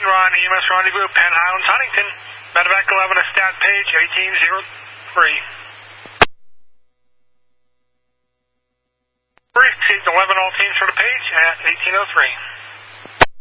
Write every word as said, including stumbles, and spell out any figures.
Ron, E M S Rendezvous, Penn Highlands, Huntington. Medevac eleven, a stat page, eighteen oh three. Brief, eleven all teams for the page at eighteen oh three.